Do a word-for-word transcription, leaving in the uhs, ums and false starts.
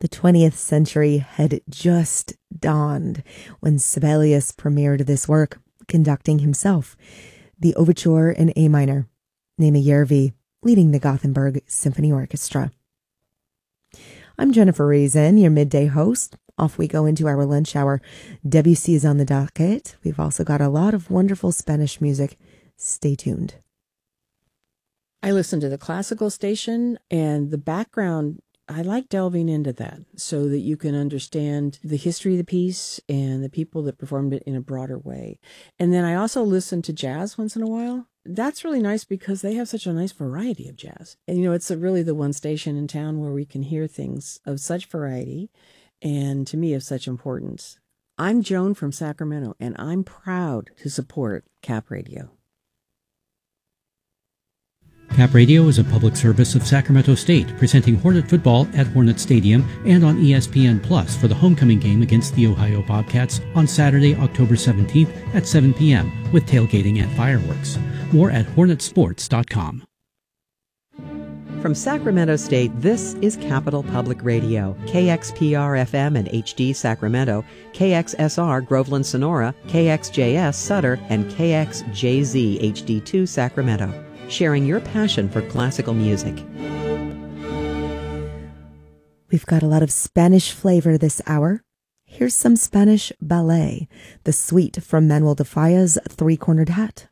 The twentieth century had just dawned when Sibelius premiered this work, conducting himself, the overture in A minor, Nema Järvi, leading the Gothenburg Symphony Orchestra. I'm Jennifer Reason, your midday host. Off we go into our lunch hour. Debussy is on the docket. We've also got a lot of wonderful Spanish music. Stay tuned. I listen to the classical station, and the background, I like delving into that so that you can understand the history of the piece and the people that performed it in a broader way. And then I also listen to jazz once in a while. That's really nice because they have such a nice variety of jazz. And, you know, it's a, really the one station in town where we can hear things of such variety and, to me, of such importance. I'm Joan from Sacramento, and I'm proud to support Cap Radio. Cap Radio is a public service of Sacramento State, presenting Hornet football at Hornet Stadium and on E S P N Plus for the homecoming game against the Ohio Bobcats on Saturday, October seventeenth at seven p.m. with tailgating and fireworks. More at hornet sports dot com. From Sacramento State, this is Capital Public Radio, K X P R F M and H D Sacramento, K X S R Groveland Sonora, K X J S Sutter, and K X J Z H D two Sacramento, sharing your passion for classical music. We've got a lot of Spanish flavor this hour. Here's some Spanish ballet, the suite from Manuel de Falla's Three-Cornered Hat.